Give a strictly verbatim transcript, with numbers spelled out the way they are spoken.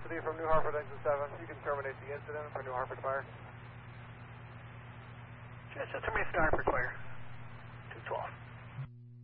City from New Hartford Engine seven. You can terminate the incident for New Hartford Fire. Just terminate the New Hartford Fire.